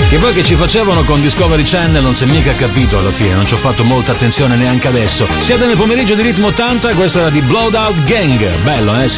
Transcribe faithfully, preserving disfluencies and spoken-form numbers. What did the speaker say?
Che poi che ci facevano con Discovery Channel non si è mica capito alla fine, non ci ho fatto molta attenzione neanche adesso. Siete nel pomeriggio di Ritmo ottanta, questo era di Blowed Out Gang. Bello, eh sì.